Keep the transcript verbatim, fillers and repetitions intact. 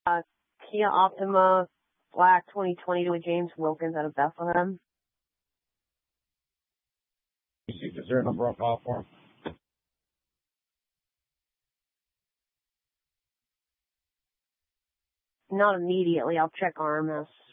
Uh, Kia Optima Black twenty twenty to a James Wilkins out of Bethlehem. Is there a number on file for him? Not immediately. I'll check R M S.